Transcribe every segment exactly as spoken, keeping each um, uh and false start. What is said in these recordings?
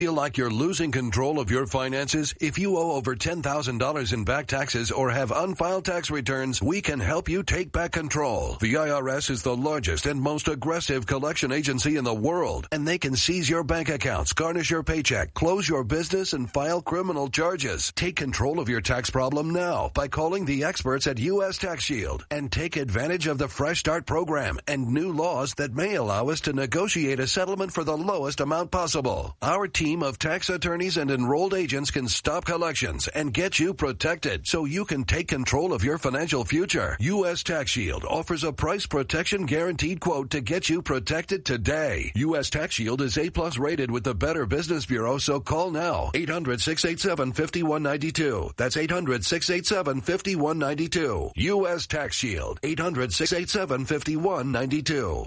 Feel like you're losing control of your finances? If you owe over ten thousand dollars in back taxes or have unfiled tax returns, we can help you take back control. The I R S is the largest and most aggressive collection agency in the world, and they can seize your bank accounts, garnish your paycheck, close your business, and file criminal charges. Take control of your tax problem now by calling the experts at U S Tax Shield and take advantage of the Fresh Start program and new laws that may allow us to negotiate a settlement for the lowest amount possible. Our team of tax attorneys and enrolled agents can stop collections and get you protected so you can take control of your financial future. U S Tax Shield offers a price protection guaranteed quote to get you protected today. U S Tax Shield is A plus rated with the Better Business Bureau, so call now. eight hundred, six eight seven, five one nine two. That's eight hundred, six eight seven, five one nine two. U S Tax Shield. eight hundred, six eight seven, five one nine two.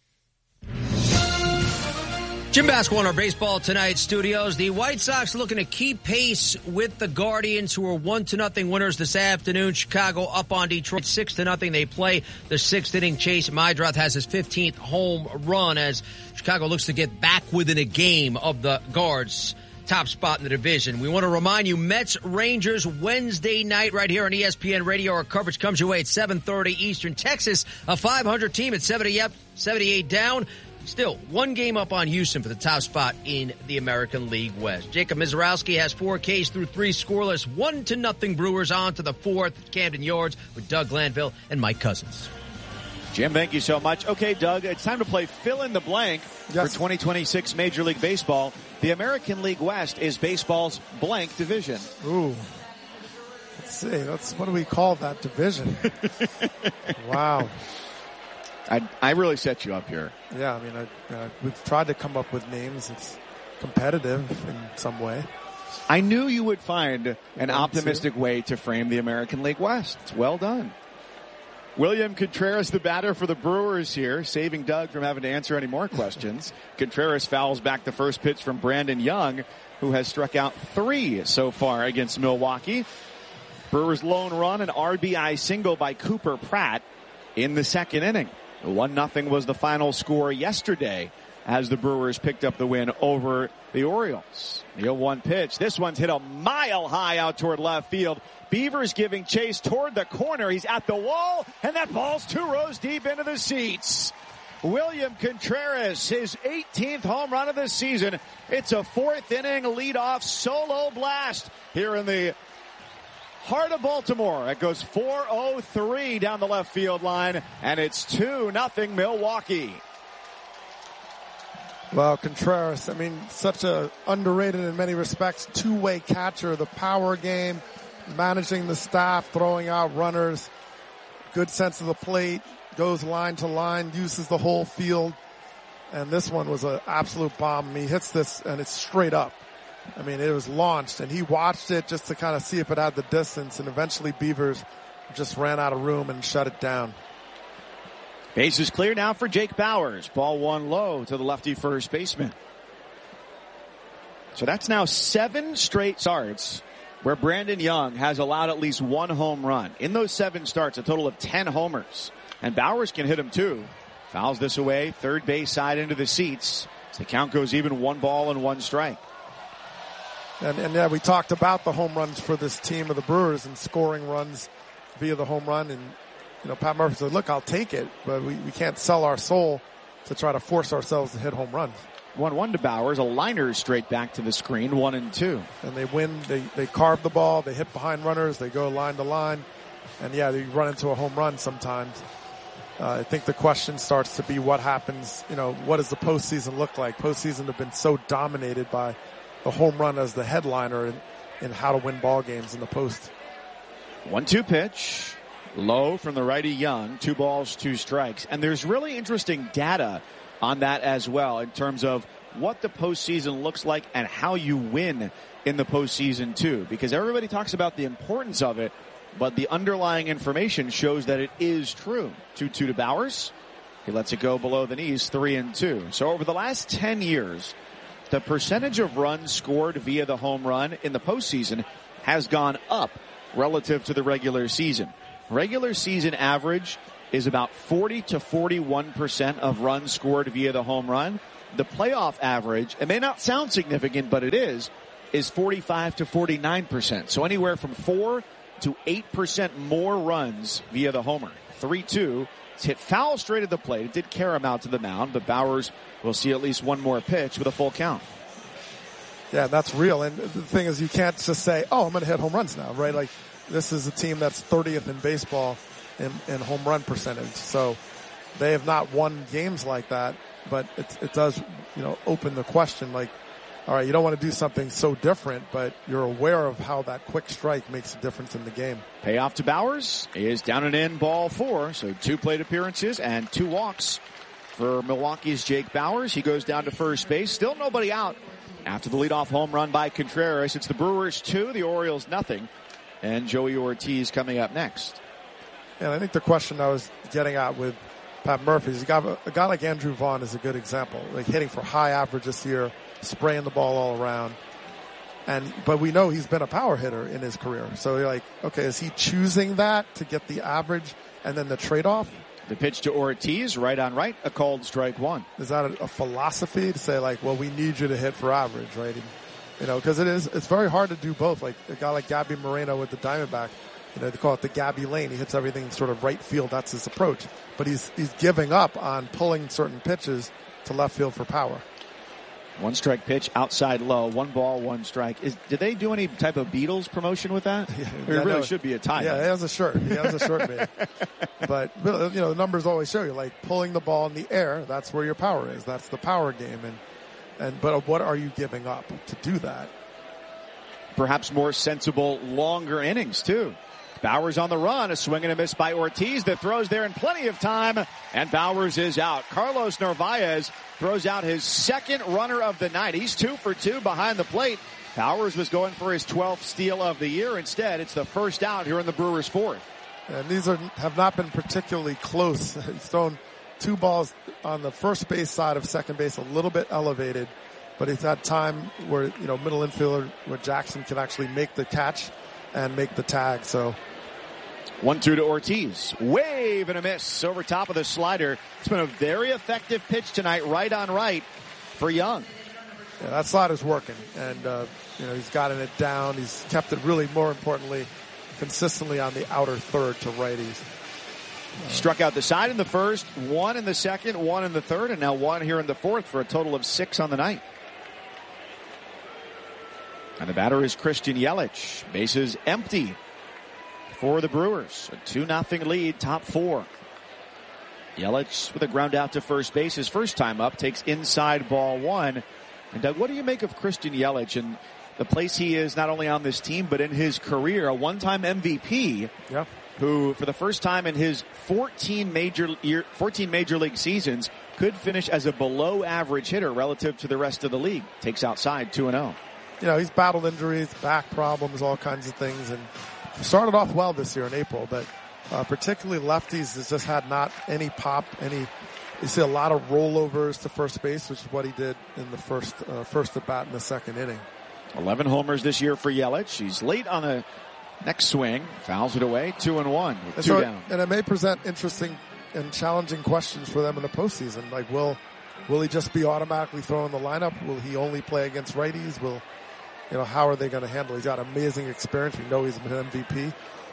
Jim Basketball in our Baseball Tonight studios. The White Sox looking to keep pace with the Guardians, who are one to nothing winners this afternoon. Chicago up on Detroit six to nothing. They play the sixth inning. Chase Mydroth has his fifteenth home run as Chicago looks to get back within a game of the Guards' top spot in the division. We want to remind you, Mets Rangers Wednesday night right here on E S P N Radio. Our coverage comes your way at seven thirty Eastern. Texas, a five hundred team at seventy up, seventy-eight down. Still, one game up on Houston for the top spot in the American League West. Jacob Mizorowski has four Ks through three scoreless. One to nothing Brewers on to the fourth at Camden Yards with Doug Glanville and Mike Cousins. Jim, thank you so much. Okay, Doug, it's time to play fill in the blank yes. for twenty twenty-six Major League Baseball. The American League West is baseball's blank division. Ooh. Let's see. Let's, what do we call that division? Wow. I, I really set you up here. Yeah, I mean, I, uh, we've tried to come up with names. It's competitive in some way. I knew you would find an optimistic way to frame the American League West. It's well done. William Contreras, the batter for the Brewers here, saving Doug from having to answer any more questions. Contreras fouls back the first pitch from Brandon Young, who has struck out three so far against Milwaukee. Brewers' lone run, an R B I single by Cooper Pratt in the second inning. one nothing was the final score yesterday as the Brewers picked up the win over the Orioles. The oh one pitch. This one's hit a mile high out toward left field. Beavers giving chase toward the corner. He's at the wall, and that ball's two rows deep into the seats. William Contreras, his eighteenth home run of the season. It's a fourth inning leadoff solo blast here in the heart of Baltimore. It goes four oh three down the left field line, and it's two nothing Milwaukee. Well, Contreras, I mean, such a underrated in many respects two-way catcher. The power game, managing the staff, throwing out runners, good sense of the plate, goes line to line, uses the whole field. And this one was an absolute bomb. He hits this, and it's straight up. I mean, it was launched, and he watched it just to kind of see if it had the distance, and eventually Beavers just ran out of room and shut it down. Base is clear now for Jake Bauers. Ball one low to the lefty first baseman. So that's now seven straight starts where Brandon Young has allowed at least one home run. In those seven starts, a total of ten homers. And Bauers can hit him too. Fouls this away, third base side into the seats. The count goes even, one ball and one strike. And, and yeah, we talked about the home runs for this team of the Brewers and scoring runs via the home run. And, you know, Pat Murphy said, look, I'll take it, but we, we can't sell our soul to try to force ourselves to hit home runs. one one to Bauers, a liner straight back to the screen, one and two. And they win, they, they carve the ball, they hit behind runners, they go line to line. And yeah, they run into a home run sometimes. Uh, I think the question starts to be what happens, you know, what does the postseason look like? Postseason have been so dominated by the home run as the headliner in, in how to win ball games in the post. one two pitch, low from the righty Young, two balls, two strikes. And there's really interesting data on that as well in terms of what the postseason looks like and how you win in the postseason too. Because everybody talks about the importance of it, but the underlying information shows that it is true. two two to Bauers. He lets it go below the knees, three and two. So over the last ten years, the percentage of runs scored via the home run in the postseason has gone up relative to the regular season. Regular season average is about forty to forty-one percent of runs scored via the home run. the playoff average, it may not sound significant, but it is, is forty-five to forty-nine percent. So anywhere from four to eight percent more runs via the homer. three two. It's hit foul straight at the plate. It did carry him out to the mound, but Bauers will see at least one more pitch with a full count. Yeah, that's real. And the thing is, you can't just say, oh, I'm going to hit home runs now, right? Like, this is a team that's thirtieth in baseball in, in home run percentage. So they have not won games like that, but it, it does, you know, open the question, like, all right, you don't want to do something so different, but you're aware of how that quick strike makes a difference in the game. Payoff to Bauers is down and in, ball four. So two plate appearances and two walks for Milwaukee's Jake Bauers. He goes down to first base. Still nobody out after the leadoff home run by Contreras. It's the Brewers two, the Orioles nothing. And Joey Ortiz coming up next. And I think the question I was getting at with Pat Murphy is a guy, a guy like Andrew Vaughn is a good example. Like hitting for high average this year, spraying the ball all around. And, but we know he's been a power hitter in his career. So you're like, okay, is he choosing that to get the average and then the trade-off? The pitch to Ortiz, right on right, a called strike one. Is that a, a philosophy to say like, well, we need you to hit for average, right? And, you know, because it is, it's very hard to do both. Like a guy like Gabby Moreno with the Diamondback, you know, they call it the Gabby lane. He hits everything sort of right field. That's his approach. But he's, he's giving up on pulling certain pitches to left field for power. One strike pitch outside low, one ball, one strike. Is, did they do any type of Beatles promotion with that? Yeah, it really no, should be a tie. Yeah, he has a shirt. He has a shirt made. But, you know, the numbers always show you, like pulling the ball in the air, that's where your power is. That's the power game. And, and, but what are you giving up to do that? Perhaps more sensible, longer innings too. Bauers on the run, a swing and a miss by Ortiz that throws there in plenty of time, and Bauers is out. Carlos Narvaez throws out his second runner of the night. He's two for two behind the plate. Bauers was going for his twelfth steal of the year. Instead, it's the first out here in the Brewers' fourth. And these are have not been particularly close. He's thrown two balls on the first base side of second base, a little bit elevated, but he's had time where, you know, middle infielder where Jackson can actually make the catch and make the tag. So one two to Ortiz. Wave and a miss over top of the slider. It's been a very effective pitch tonight, right on right for Young. Yeah, that slider's working, and uh, you know, he's gotten it down. He's kept it really, more importantly, consistently on the outer third to righties. Uh, Struck out the side in the first, one in the second, one in the third, and now one here in the fourth for a total of six on the night. And the batter is Christian Yelich. Bases empty for the Brewers. A two nothing lead, top four. Yelich with a ground out to first base. His first time up, takes inside ball one. And Doug, what do you make of Christian Yelich and the place he is not only on this team, but in his career? A one-time M V P, yeah, who for the first time in his fourteen major year, fourteen major league seasons could finish as a below average hitter relative to the rest of the league. Takes outside two and oh. You know, he's battled injuries, back problems, all kinds of things, and started off well this year in April, but uh, particularly lefties has just had not any pop, any. You see a lot of rollovers to first base, which is what he did in the first uh, first at bat in the second inning. eleven homers this year for Yelich. He's late on the next swing, fouls it away, two and one with and two so, down. And it may present interesting and challenging questions for them in the postseason. Like, will will he just be automatically thrown in the lineup? Will he only play against righties? Will You know, how are they going to handle? He's got amazing experience. We know he's been an M V P.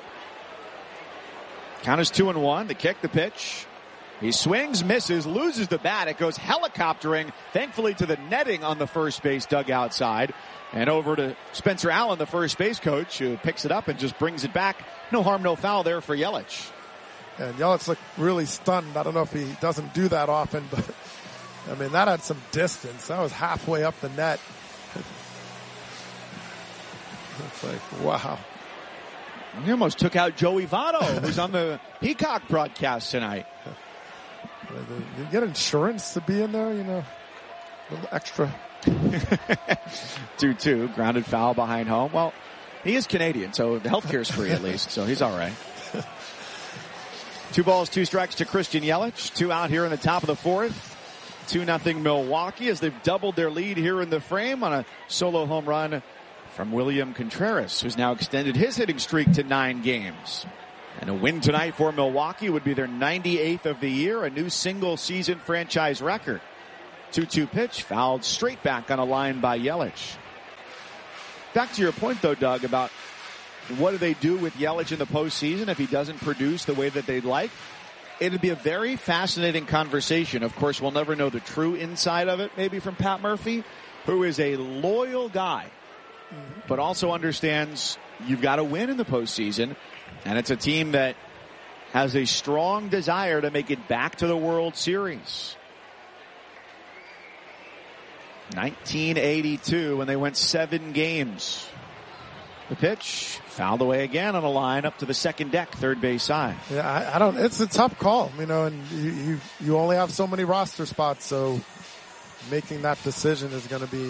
Count is two and one. The kick, the pitch. He swings, misses, loses the bat. It goes helicoptering, thankfully, to the netting on the first base dugout side. And over to Spencer Allen, the first base coach, who picks it up and just brings it back. No harm, no foul there for Yelich. And Yelich looked really stunned. I don't know if he doesn't do that often, but, I mean, that had some distance. That was halfway up the net. It's like, wow. He almost took out Joey Votto, who's on the Peacock broadcast tonight. You get insurance to be in there, you know, a little extra. two two, grounded foul behind home. Well, he is Canadian, so the health care is free at least, so he's all right. Two balls, two strikes to Christian Yelich. Two out here in the top of the fourth. two nothing Milwaukee as they've doubled their lead here in the frame on a solo home run from William Contreras, who's now extended his hitting streak to nine games. And a win tonight for Milwaukee would be their ninety-eighth of the year, a new single-season franchise record. two two pitch, fouled straight back on a line by Yelich. Back to your point, though, Doug, about what do they do with Yelich in the postseason if he doesn't produce the way that they'd like? It'd be a very fascinating conversation. Of course, we'll never know the true inside of it, maybe from Pat Murphy, who is a loyal guy, but also understands you've got to win in the postseason. And it's a team that has a strong desire to make it back to the World Series. nineteen eighty-two, when they went seven games. The pitch, fouled away again on a line up to the second deck, third base side. Yeah, I, I don't, it's a tough call, you know, and you, you, you only have so many roster spots, so making that decision is going to be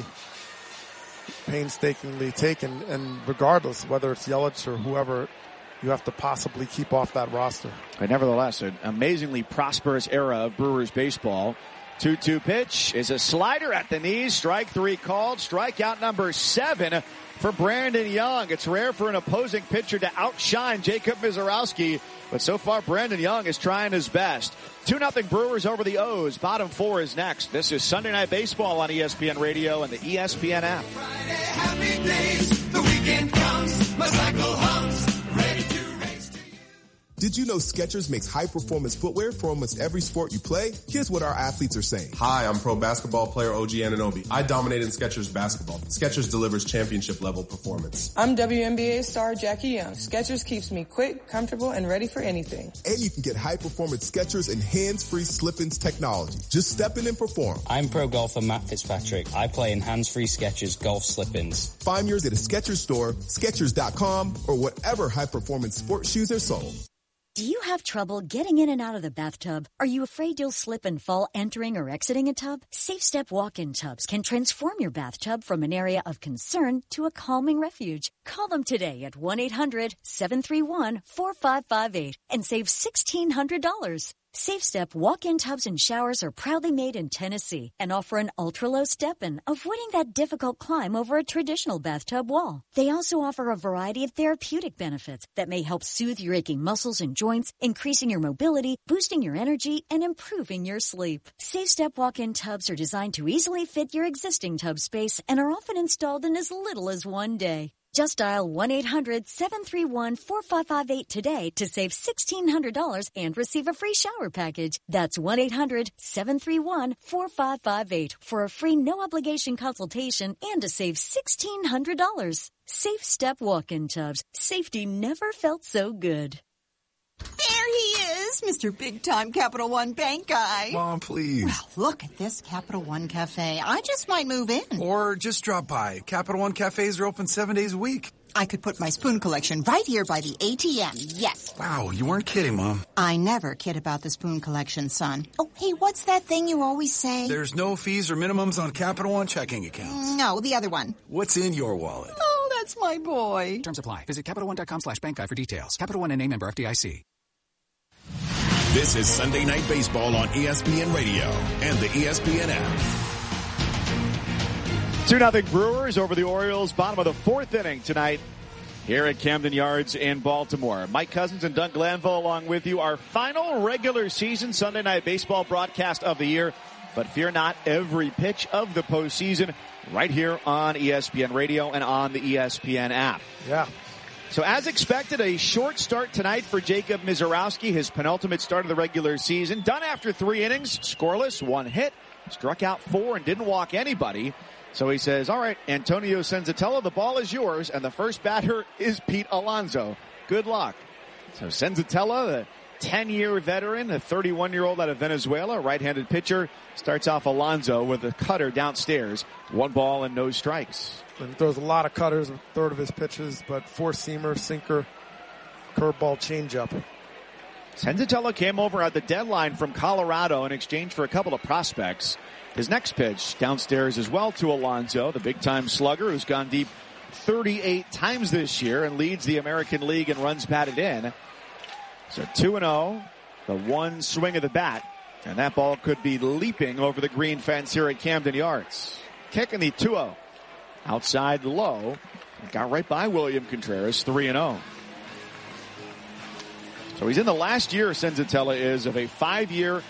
painstakingly taken, and regardless, whether it's Yelich or whoever, you have to possibly keep off that roster. But nevertheless, an amazingly prosperous era of Brewers baseball. two two pitch is a slider at the knees. Strike three called. Strikeout number seven for Brandon Young. It's rare for an opposing pitcher to outshine Jacob Misiorowski, but so far Brandon Young is trying his best. two nothing Brewers over the O's. Bottom four is next. This is Sunday Night Baseball on E S P N Radio and the E S P N app. Friday, happy days. The weekend comes. My cycle hums. Ready to race to you. Did you know Skechers makes high-performance footwear for almost every sport you play? Here's what our athletes are saying. Hi, I'm pro basketball player O G Anunoby. I dominate in Skechers basketball. Skechers delivers championship-level performance. I'm W N B A star Jackie Young. Skechers keeps me quick, comfortable, and ready for anything. And you can get high-performance Skechers and hands-free slip-ins technology. Just step in and perform. I'm pro golfer Matt Fitzpatrick. I play in hands-free Skechers golf slip-ins. Find yours at a Skechers store, Skechers dot com, or whatever high-performance sports shoes are sold. Do you have trouble getting in and out of the bathtub? Are you afraid you'll slip and fall entering or exiting a tub? Safe Step walk-in tubs can transform your bathtub from an area of concern to a calming refuge. Call them today at one eight hundred seven three one four five five eight and save sixteen hundred dollars. Safe Step walk-in tubs and showers are proudly made in Tennessee and offer an ultra-low step-in, avoiding that difficult climb over a traditional bathtub wall. They also offer a variety of therapeutic benefits that may help soothe your aching muscles and joints, increasing your mobility, boosting your energy, and improving your sleep. Safe Step walk-in tubs are designed to easily fit your existing tub space and are often installed in as little as one day. Just dial one eight hundred seven three one four five five eight today to save sixteen hundred dollars and receive a free shower package. That's one eight hundred seven three one four five five eight for a free no-obligation consultation and to save sixteen hundred dollars. Safe Step walk-in tubs. Safety never felt so good. There he is, Mister Big Time Capital One Bank guy. Mom, please. Well, look at this Capital One Cafe. I just might move in. Or just drop by. Capital One Cafes are open seven days a week. I could put my spoon collection right here by the A T M, yes. Wow, you weren't kidding, Mom. I never kid about the spoon collection, son. Oh, hey, what's that thing you always say? There's no fees or minimums on Capital One checking accounts. No, the other one. What's in your wallet? Oh, that's my boy. Terms apply. Visit CapitalOne.com slash bank guide for details. Capital One N A member F D I C. This is Sunday Night Baseball on E S P N Radio and the E S P N app. two nothing Brewers over the Orioles, bottom of the fourth inning tonight here at Camden Yards in Baltimore. Mike Cousins and Doug Glanville along with you. Our final regular season Sunday Night Baseball broadcast of the year. But fear not, every pitch of the postseason right here on E S P N Radio and on the E S P N app. Yeah. So as expected, a short start tonight for Jacob Misiorowski, his penultimate start of the regular season. Done after three innings, scoreless, one hit, struck out four and didn't walk anybody. So he says, all right, Antonio Senzatella, the ball is yours, and the first batter is Pete Alonso. Good luck. So Senzatella, the ten-year veteran, a thirty-one-year-old out of Venezuela, right-handed pitcher, starts off Alonso with a cutter downstairs. One ball and no strikes. And he throws a lot of cutters, a third of his pitches, but four-seamer, sinker, curveball, changeup. Senzatella came over at the deadline from Colorado in exchange for a couple of prospects. His next pitch downstairs as well to Alonso, the big-time slugger who's gone deep thirty-eight times this year and leads the American League in runs batted in. So two and oh, the one swing of the bat, and that ball could be leaping over the green fence here at Camden Yards. Kicking the two oh. Outside low. Got right by William Contreras, three and oh. So he's in the last year, Senzatella is, of a five-year,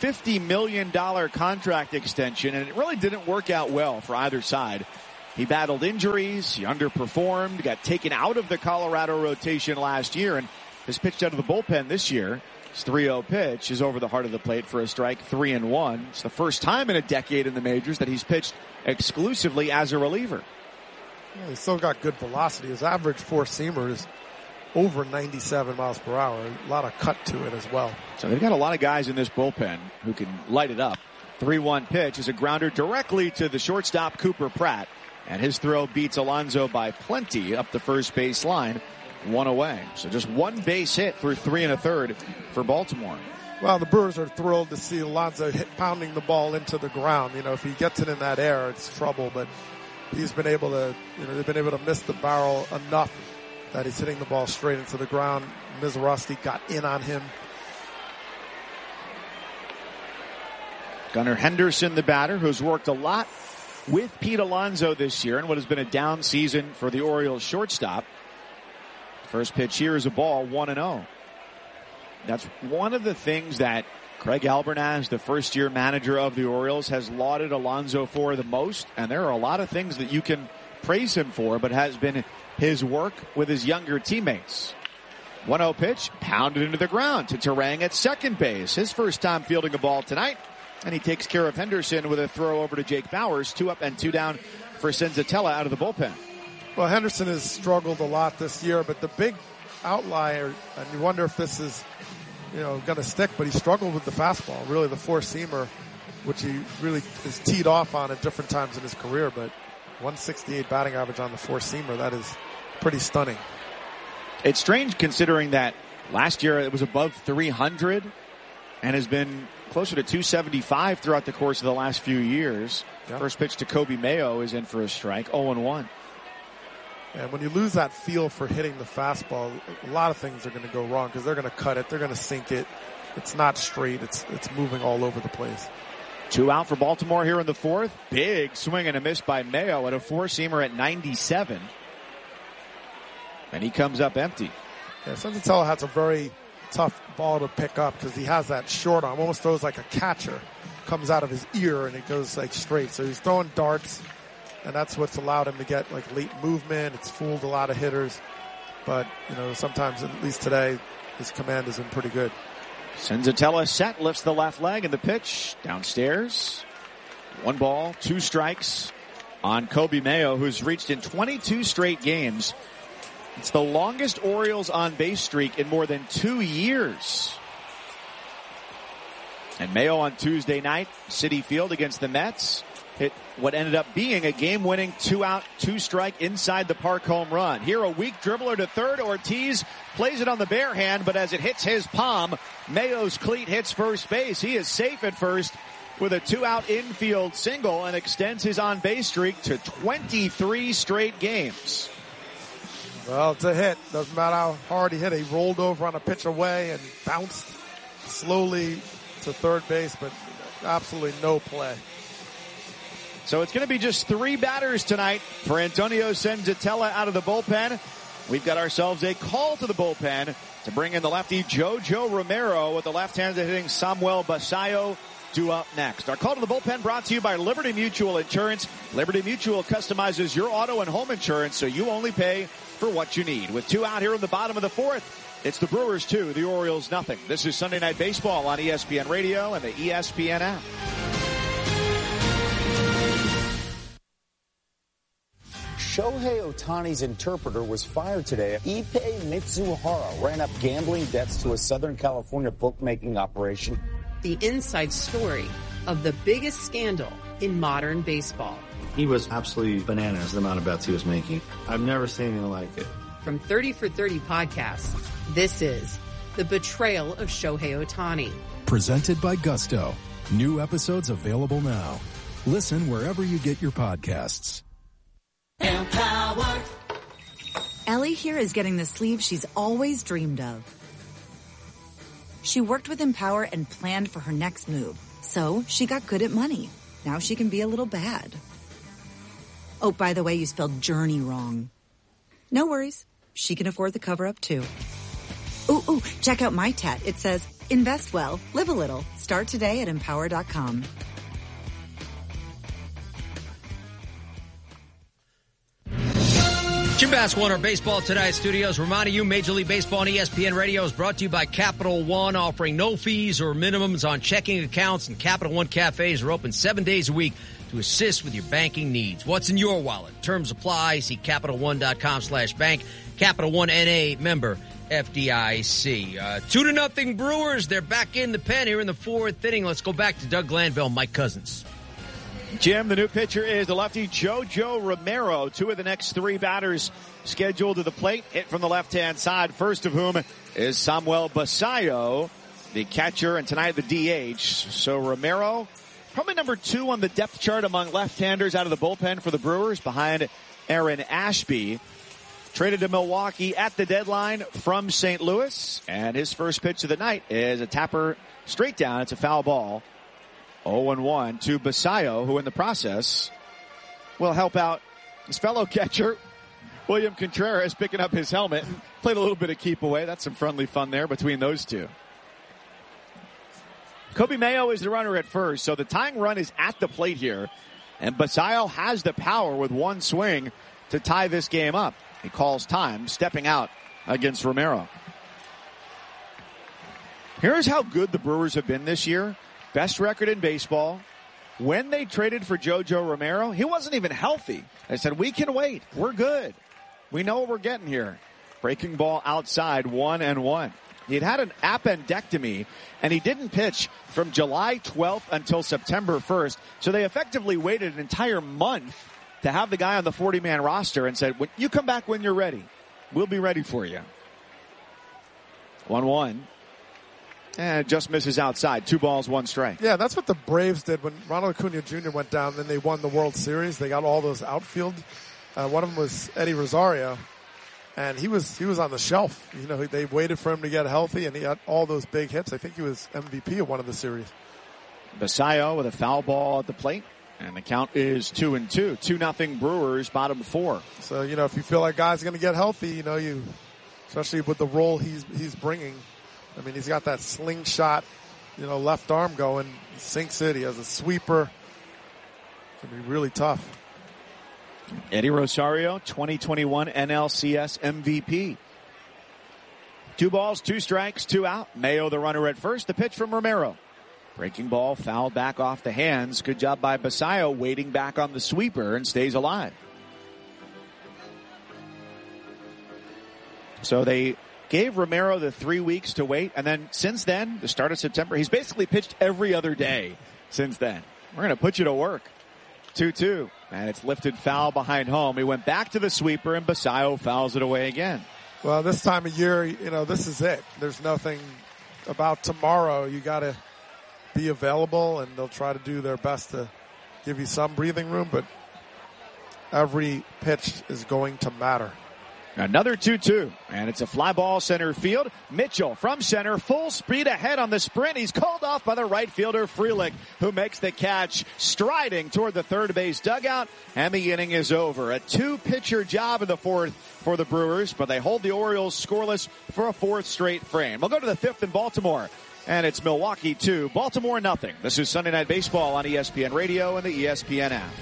fifty million dollars contract extension, and it really didn't work out well for either side. He battled injuries, he underperformed, got taken out of the Colorado rotation last year, and has pitched out of the bullpen this year. His three oh pitch is over the heart of the plate for a strike, three and one. It's the first time in a decade in the majors that he's pitched exclusively as a reliever. Well, he's still got good velocity. His average four-seamer is over ninety-seven miles per hour. A lot of cut to it as well. So they've got a lot of guys in this bullpen who can light it up. three one pitch is a grounder directly to the shortstop, Cooper Pratt. And his throw beats Alonso by plenty up the first base line, one away. So just one base hit through three and a third for Baltimore. Well, the Brewers are thrilled to see Alonso hit, pounding the ball into the ground. You know, if he gets it in that air, it's trouble. But he's been able to, you know, they've been able to miss the barrel enough that he's hitting the ball straight into the ground. Mizrachi got in on him. Gunnar Henderson, the batter, who's worked a lot with Pete Alonso this year in what has been a down season for the Orioles shortstop. First pitch here is a ball, one and oh. That's one of the things that Craig Albernaz, the first-year manager of the Orioles, has lauded Alonso for the most. And there are a lot of things that you can praise him for, but has been his work with his younger teammates. one oh pitch, pounded into the ground to Terang at second base. His first time fielding a ball tonight. And he takes care of Henderson with a throw over to Jake Bauers. Two up and two down for Senzatella out of the bullpen. Well, Henderson has struggled a lot this year, but the big outlier, and you wonder if this is, you know, going to stick, but he struggled with the fastball, really the four-seamer, which he really is teed off on at different times in his career. But one sixty-eight batting average on the four-seamer, that is pretty stunning. It's strange considering that last year it was above three hundred and has been closer to two seventy-five throughout the course of the last few years. Yep. First pitch to Kobe Mayo is in for a strike, oh and one. And when you lose that feel for hitting the fastball, a lot of things are going to go wrong because they're going to cut it, they're going to sink it. It's not straight, it's it's moving all over the place. Two out for Baltimore here in the fourth. Big swing and a miss by Mayo at a four-seamer at ninety-seven. And he comes up empty. Yeah, Senzatella has a very tough ball to pick up because he has that short arm, almost throws like a catcher, comes out of his ear and it goes like straight. So he's throwing darts, and that's what's allowed him to get like late movement. It's fooled a lot of hitters, but you know, sometimes, at least today, his command has been pretty good. Senzatella set, lifts the left leg, and the pitch downstairs. One ball, two strikes on Kobe Mayo, who's reached in twenty-two straight games. It's the longest Orioles on base streak in more than two years. And Mayo on Tuesday night, Citi Field against the Mets, hit what ended up being a game-winning two-out, two-strike inside the park home run. Here a weak dribbler to third. Ortiz plays it on the bare hand, but as it hits his palm, Mayo's cleat hits first base. He is safe at first with a two-out infield single and extends his on-base streak to twenty-three straight games. Well, it's a hit. Doesn't matter how hard he hit. He rolled over on a pitch away and bounced slowly to third base, but absolutely no play. So it's going to be just three batters tonight for Antonio Senzatella out of the bullpen. We've got ourselves a call to the bullpen to bring in the lefty Jojo Romero with the left-handed hitting Samuel Basayo due up next. Our call to the bullpen brought to you by Liberty Mutual Insurance. Liberty Mutual customizes your auto and home insurance so you only pay for what you need. With two out here in the bottom of the fourth, it's the Brewers two, the Orioles nothing. This is Sunday Night Baseball on E S P N Radio and the E S P N app. Shohei Ohtani's interpreter was fired today. Ippei Mitsuhara ran up gambling debts to a Southern California bookmaking operation. The inside story of the biggest scandal in modern baseball. He was absolutely bananas, the amount of bets he was making. I've never seen anything like it. From thirty for thirty podcasts, this is The Betrayal of Shohei Ohtani. Presented by Gusto. New episodes available now. Listen wherever you get your podcasts. Empower. Ellie here is getting the sleeve she's always dreamed of. She worked with Empower and planned for her next move. So she got good at money. Now she can be a little bad. Oh, by the way, you spelled journey wrong. No worries. She can afford the cover-up, too. Ooh, ooh, check out my tat. It says, Invest well, live a little. Start today at empower dot com. Jim Basketball in our Baseball Tonight studios. Reminding you, Major League Baseball and E S P N Radio is brought to you by Capital One, offering no fees or minimums on checking accounts, and Capital One cafes are open seven days a week to assist with your banking needs. What's in your wallet? Terms apply. See Capital One dot com slash bank. Capital One N A member F D I C. Uh, two to nothing Brewers. They're back in the pen here in the fourth inning. Let's go back to Doug Glanville, Mike Cousins. Jim, the new pitcher is the lefty JoJo Romero. Two of the next three batters scheduled to the plate. Hit from the left-hand side, first of whom is Samuel Basallo, the catcher, and tonight the D H. So Romero, probably number two on the depth chart among left-handers out of the bullpen for the Brewers, behind Aaron Ashby. Traded to Milwaukee at the deadline from Saint Louis. And his first pitch of the night is a tapper straight down. It's a foul ball. oh and one to Basallo, who in the process will help out his fellow catcher, William Contreras, picking up his helmet and played a little bit of keep away. That's some friendly fun there between those two. Kobe Mayo is the runner at first, so the tying run is at the plate here. And Basallo has the power with one swing to tie this game up. He calls time, stepping out against Romero. Here's how good the Brewers have been this year. Best record in baseball. When they traded for JoJo Romero, he wasn't even healthy. They said, we can wait. We're good. We know what we're getting here. Breaking ball outside, one and one. He had had an appendectomy, and he didn't pitch from July twelfth until September first. So they effectively waited an entire month to have the guy on the forty-man roster and said, you come back when you're ready. We'll be ready for you. one one. And it just misses outside. Two balls, one strike. Yeah, that's what the Braves did when Ronald Acuna Junior went down. Then they won the World Series. They got all those outfield. Uh, one of them was Eddie Rosario, and he was he was on the shelf. You know, they waited for him to get healthy, and he had all those big hits. I think he was M V P of one of the series. Basallo with a foul ball at the plate, and the count is two and two. Two nothing Brewers, bottom four. So you know, if you feel like guys are going to get healthy, you know, you especially with the role he's he's bringing. I mean, he's got that slingshot, you know, left arm going. He sinks it. He has a sweeper. It's going to be really tough. Eddie Rosario, twenty twenty-one N L C S M V P. Two balls, two strikes, two out. Mayo the runner at first. The pitch from Romero. Breaking ball, fouled back off the hands. Good job by Basallo, waiting back on the sweeper and stays alive. So they gave Romero the three weeks to wait, and then since then, the start of September, he's basically pitched every other day since then. We're going to put you to work. two two, and it's lifted foul behind home. He went back to the sweeper, and Basallo fouls it away again. Well, this time of year, you know, this is it. There's nothing about tomorrow. You got to be available, and they'll try to do their best to give you some breathing room, but every pitch is going to matter. Another two two, and it's a fly ball center field. Mitchell from center, full speed ahead on the sprint. He's called off by the right fielder, Frelick, who makes the catch, striding toward the third base dugout, and the inning is over. A two-pitcher job in the fourth for the Brewers, but they hold the Orioles scoreless for a fourth straight frame. We'll go to the fifth in Baltimore, and it's Milwaukee two, Baltimore nothing. This is Sunday Night Baseball on E S P N Radio and the E S P N app.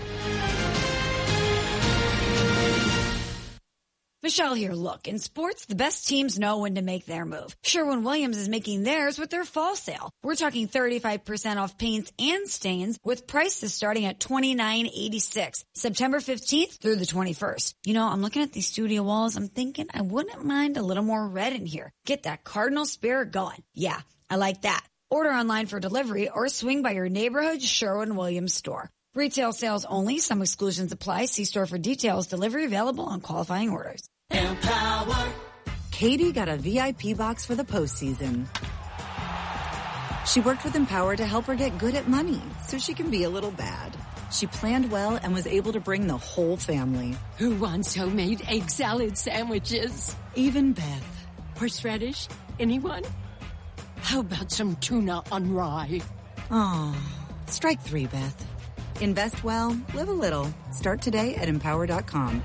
Michelle here. Look, in sports, the best teams know when to make their move. Sherwin-Williams is making theirs with their fall sale. We're talking thirty-five percent off paints and stains with prices starting at twenty-nine eighty-six. September fifteenth through the twenty-first. You know, I'm looking at these studio walls. I'm thinking I wouldn't mind a little more red in here. Get that Cardinal spirit going. Yeah, I like that. Order online for delivery or swing by your neighborhood Sherwin-Williams store. Retail sales only. Some exclusions apply. See store for details. Delivery available on qualifying orders. Empower. Katie got a V I P box for the postseason. She worked with Empower to help her get good at money so she can be a little bad. She planned well and was able to bring the whole family. Who wants homemade egg salad sandwiches? Even Beth. Horseradish? Anyone? How about some tuna on rye? Oh, strike three, Beth. Invest well, live a little. Start today at empower dot com.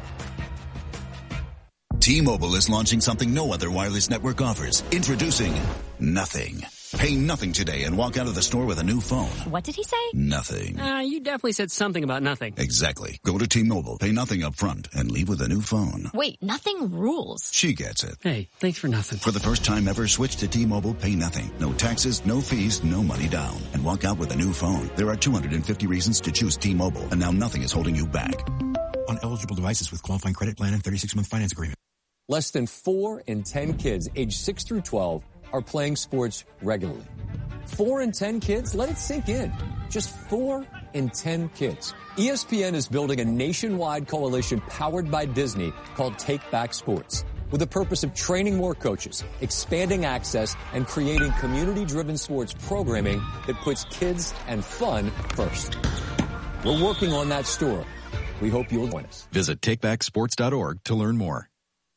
T-Mobile is launching something no other wireless network offers. Introducing Nothing. Pay nothing today and walk out of the store with a new phone. What did he say? Nothing. Uh, you definitely said something about nothing. Exactly. Go to T-Mobile, pay nothing up front, and leave with a new phone. Wait, nothing rules. She gets it. Hey, thanks for nothing. For the first time ever, switch to T-Mobile, pay nothing. No taxes, no fees, no money down. And walk out with a new phone. There are two hundred fifty reasons to choose T-Mobile, and now nothing is holding you back. On eligible devices with qualifying credit plan and thirty-six month finance agreement. Less than four in ten kids aged six through twelve are playing sports regularly. Four in ten kids? Let it sink in. Just four in ten kids. E S P N is building a nationwide coalition powered by Disney called Take Back Sports, with the purpose of training more coaches, expanding access, and creating community-driven sports programming that puts kids and fun first. We're working on that story. We hope you'll join us. Visit take back sports dot org to learn more.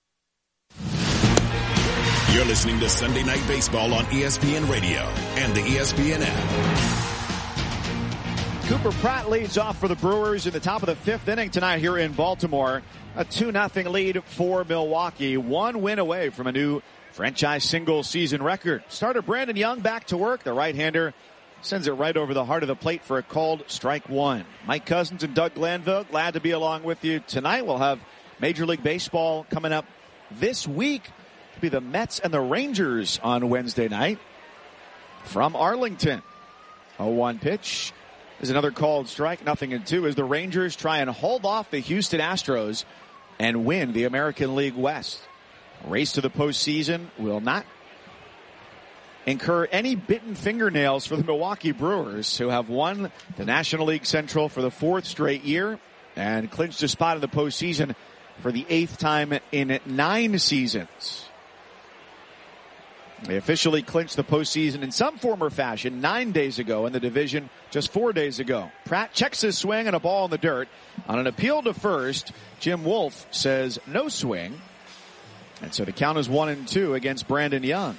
You're listening to Sunday Night Baseball on E S P N Radio and the E S P N app. Cooper Pratt leads off for the Brewers in the top of the fifth inning tonight here in Baltimore. A two nothing lead for Milwaukee. One win away from a new franchise single-season record. Starter Brandon Young back to work. The right-hander sends it right over the heart of the plate for a called strike one. Mike Cousins and Doug Glanville, glad to be along with you tonight. We'll have Major League Baseball coming up this week. It'll be the Mets and the Rangers on Wednesday night from Arlington. oh one pitch is another called strike. Nothing in two as the Rangers try and hold off the Houston Astros and win the American League West. Race to the postseason will not incur any bitten fingernails for the Milwaukee Brewers, who have won the National League Central for the fourth straight year and clinched a spot in the postseason for the eighth time in nine seasons. They officially clinched the postseason in some form or fashion nine days ago in the division just four days ago. Pratt checks his swing and a ball in the dirt. On an appeal to first, Jim Wolf says no swing. And so the count is one and two against Brandon Young.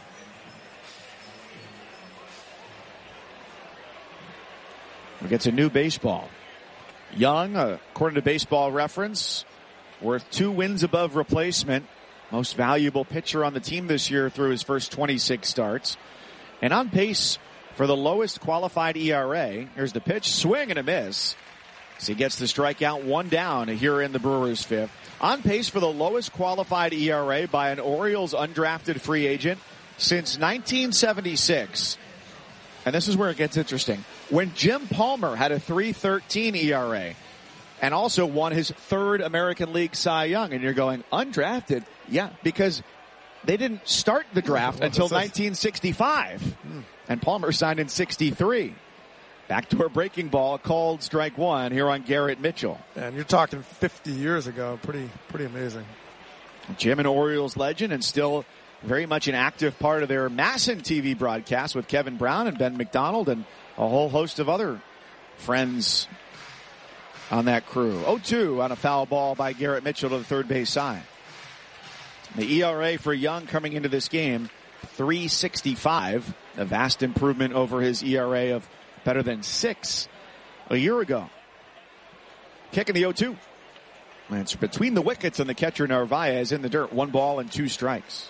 We get to new baseball. Young, uh, according to Baseball Reference, worth two wins above replacement. Most valuable pitcher on the team this year through his first twenty-six starts. And on pace for the lowest qualified E R A. Here's the pitch, swing and a miss. So he gets the strikeout, one down here in the Brewers' fifth. On pace for the lowest qualified E R A by an Orioles undrafted free agent since nineteen seventy-six. And this is where it gets interesting. When Jim Palmer had a three thirteen E R A and also won his third American League Cy Young, and you're going, undrafted? Yeah, because they didn't start the draft until nineteen sixty-five, and Palmer signed in sixty-three. Backdoor breaking ball, called strike one here on Garrett Mitchell. And you're talking fifty years ago. Pretty, pretty amazing. Jim, an Orioles legend, and still very much an active part of their Masson T V broadcast with Kevin Brown and Ben McDonald and a whole host of other friends on that crew. oh two on a foul ball by Garrett Mitchell to the third base side. The E R A for Young coming into this game, three sixty-five, a vast improvement over his E R A of better than six a year ago. Kicking the oh two. And it's between the wickets and the catcher Narvaez in the dirt. One ball and two strikes.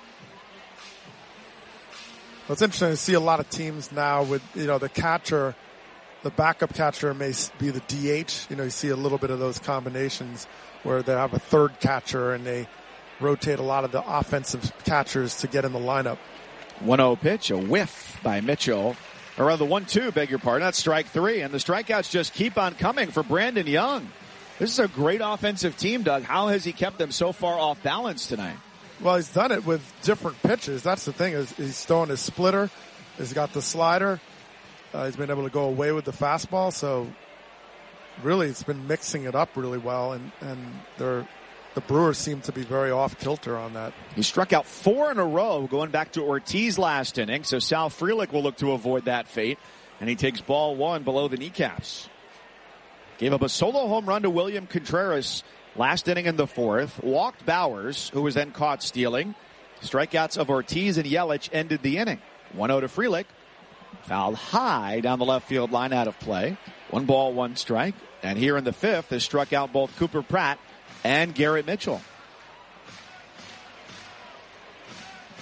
Well, it's interesting to see a lot of teams now with, you know, the catcher, the backup catcher may be the D H. You know, you see a little bit of those combinations where they have a third catcher and they rotate a lot of the offensive catchers to get in the lineup. one oh pitch, a whiff by Mitchell. Or rather, the one two, beg your pardon. That's strike three. And the strikeouts just keep on coming for Brandon Young. This is a great offensive team, Doug. How has he kept them so far off balance tonight? Well, he's done it with different pitches. That's the thing. Is he's throwing his splitter. He's got the slider. Uh, he's been able to go away with the fastball. So really, it's been mixing it up really well. And, and they're, the Brewers seem to be very off kilter on that. He struck out four in a row going back to Ortiz last inning. So Sal Frelick will look to avoid that fate. And he takes ball one below the kneecaps. Gave up a solo home run to William Contreras last inning in the fourth. Walked Bowers, who was then caught stealing. Strikeouts of Ortiz and Yelich ended the inning. one oh to Frelick. Fouled high down the left field line, out of play. One ball, one strike. And here in the fifth has struck out both Cooper Pratt and Garrett Mitchell.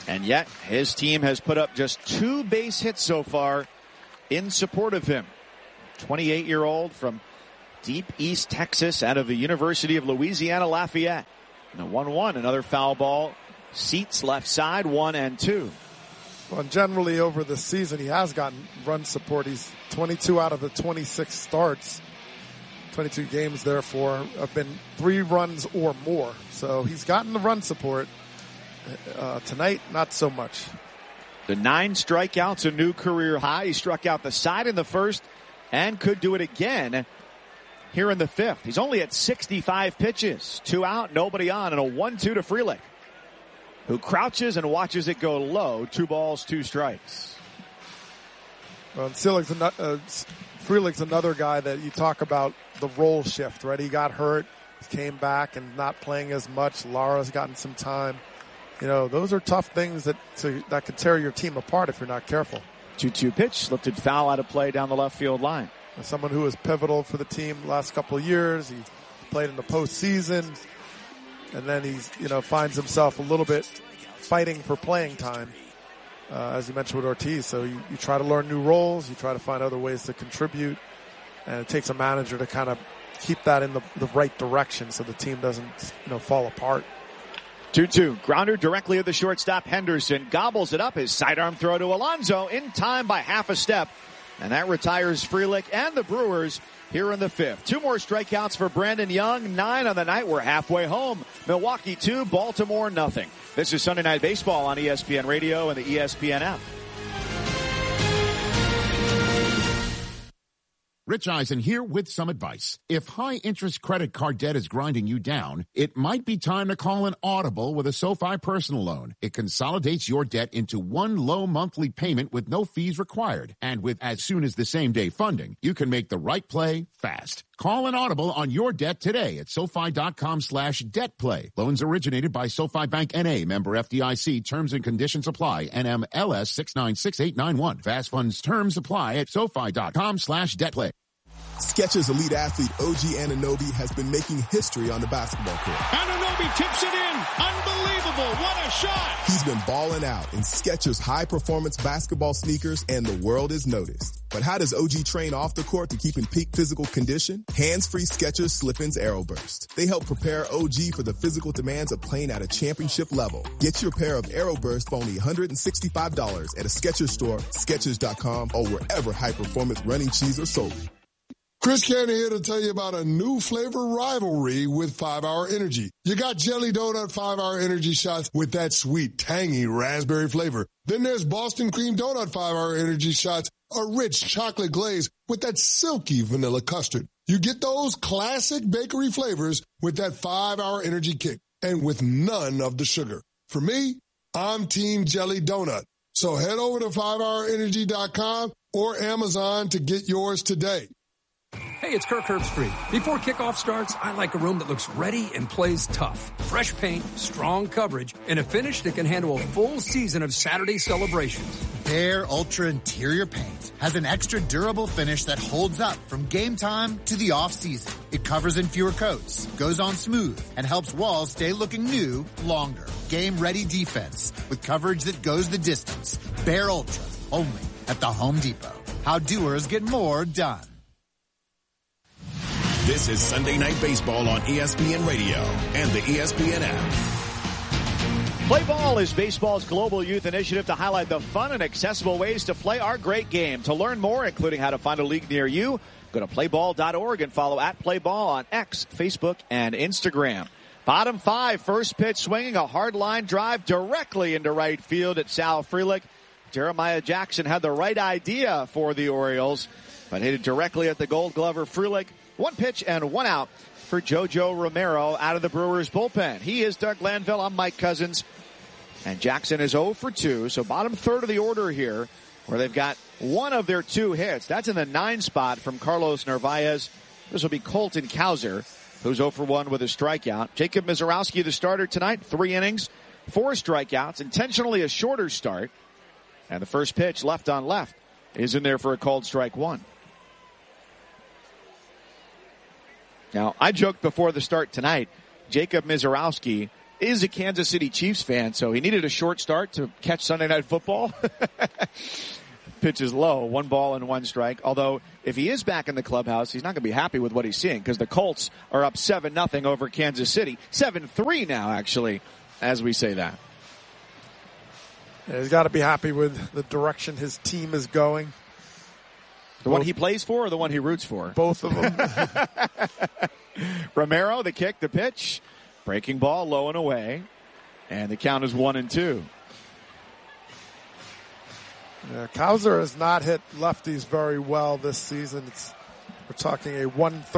And yet, his team has put up just two base hits so far in support of him. twenty-eight-year-old from deep East Texas out of the University of Louisiana Lafayette. And a one one, another foul ball. Seats left side, one and two. Well, generally over the season, he has gotten run support. He's twenty-two out of the twenty-six starts. twenty-two games, therefore, have been three runs or more. So he's gotten the run support. Uh, tonight, not so much. The nine strikeouts, a new career high. He struck out the side in the first and could do it again here in the fifth. He's only at sixty-five pitches. Two out, nobody on, and a one two to Frelick, who crouches and watches it go low. Two balls, two strikes. Well, Frelick's another, uh, Frelick's another guy that you talk about the role shift, right? He got hurt, came back and not playing as much. Lara's gotten some time. You know, those are tough things that to, that could tear your team apart if you're not careful. two two pitch, lifted foul out of play down the left field line. As someone who was pivotal for the team the last couple of years, he played in the postseason, and then he's, you know, finds himself a little bit fighting for playing time, uh, as you mentioned with Ortiz. So you, you try to learn new roles, you try to find other ways to contribute, and it takes a manager to kind of keep that in the, the right direction so the team doesn't, you know, fall apart. two two. Grounder directly at the shortstop. Henderson gobbles it up. His sidearm throw to Alonso in time by half a step. And that retires Frelick and the Brewers here in the fifth. Two more strikeouts for Brandon Young. Nine on the night. We're halfway home. Milwaukee two, Baltimore nothing. This is Sunday Night Baseball on E S P N Radio and the E S P N app. Rich Eisen here with some advice. If high-interest credit card debt is grinding you down, it might be time to call an Audible with a SoFi personal loan. It consolidates your debt into one low monthly payment with no fees required. And with as soon as the same day funding, you can make the right play fast. Call an Audible on your debt today at SoFi.com slash debt play. Loans originated by SoFi Bank N A, member F D I C. Terms and conditions apply. N M L S six nine six eight nine one. Fast funds terms apply at SoFi.com slash debt play. Skechers elite athlete O G Anunoby has been making history on the basketball court. Anunoby tips it in. Unbelievable. What a shot. He's been balling out in Skechers high-performance basketball sneakers, and the world has noticed. But how does O G train off the court to keep in peak physical condition? Hands-free Skechers Slip-ins Aeroburst. They help prepare O G for the physical demands of playing at a championship level. Get your pair of Aeroburst for only one hundred sixty-five dollars at a Skechers store, Skechers dot com, or wherever high-performance running shoes are sold. Chris Cannon here to tell you about a new flavor rivalry with five hour Energy. You got Jelly Donut five hour Energy shots with that sweet, tangy raspberry flavor. Then there's Boston Cream Donut five hour Energy shots, a rich chocolate glaze with that silky vanilla custard. You get those classic bakery flavors with that five hour Energy kick and with none of the sugar. For me, I'm Team Jelly Donut. So head over to five hour energy dot com or Amazon to get yours today. Hey, it's Kirk Herbstreit. Before kickoff starts, I like a room that looks ready and plays tough. Fresh paint, strong coverage, and a finish that can handle a full season of Saturday celebrations. Behr Ultra Interior Paint has an extra durable finish that holds up from game time to the off-season. It covers in fewer coats, goes on smooth, and helps walls stay looking new longer. Game-ready defense with coverage that goes the distance. Behr Ultra, only at the Home Depot. How doers get more done. This is Sunday Night Baseball on E S P N Radio and the E S P N app. Play Ball is baseball's global youth initiative to highlight the fun and accessible ways to play our great game. To learn more, including how to find a league near you, go to play ball dot org and follow at Playball on X, Facebook, and Instagram. Bottom five, first pitch swinging, a hard line drive directly into right field at Sal Frelick. Jeremiah Jackson had the right idea for the Orioles, but hit it directly at the Gold Glover Frelick. One pitch and one out for JoJo Romero out of the Brewers bullpen. He is Doug Glanville. I'm Mike Cousins. And Jackson is oh for two. So bottom third of the order here, where they've got one of their two hits. That's in the nine spot from Carlos Narvaez. This will be Colton Cowser, who's oh for one with a strikeout. Jacob Mizorowski, the starter tonight, three innings, four strikeouts, intentionally a shorter start. And the first pitch, left on left, is in there for a called strike one. Now, I joked before the start tonight, Jacob Mizorowski is a Kansas City Chiefs fan, so he needed a short start to catch Sunday Night Football. Pitch is low, one ball and one strike. Although, if he is back in the clubhouse, he's not going to be happy with what he's seeing because the Colts are up seven nothing over Kansas City. seven three now, actually, as we say that. Yeah, he's got to be happy with the direction his team is going. The Both. one he plays for or the one he roots for? Both of them. Romero, the kick, the pitch. Breaking ball, low and away. And the count is one and two. Yeah, Cowser has not hit lefties very well this season. It's, we're talking a one